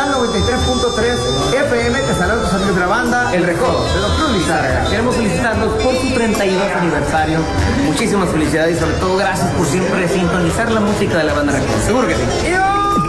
Digital 93.3 FM. Te saludan tus amigos de la banda El Recodo de Don Cruz Lizárraga. Queremos felicitarlos por su 32 aniversario. Muchísimas felicidades y sobre todo gracias por siempre sintonizar la música de la banda Recodo. Seguro que sí.